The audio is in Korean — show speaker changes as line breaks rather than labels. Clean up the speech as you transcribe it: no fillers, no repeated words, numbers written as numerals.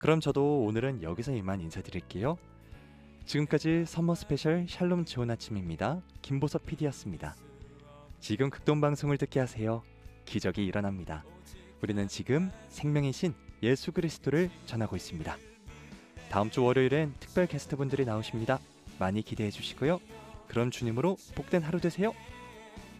그럼 저도 오늘은 여기서 이만 인사드릴게요. 지금까지 서머 스페셜 샬롬 좋은 아침입니다. 김보섭 PD였습니다. 지금 극동방송을 듣게 하세요. 기적이 일어납니다. 우리는 지금 생명의 신 예수 그리스도를 전하고 있습니다. 다음 주 월요일엔 특별 게스트분들이 나오십니다. 많이 기대해 주시고요. 그럼 주님으로 복된 하루 되세요.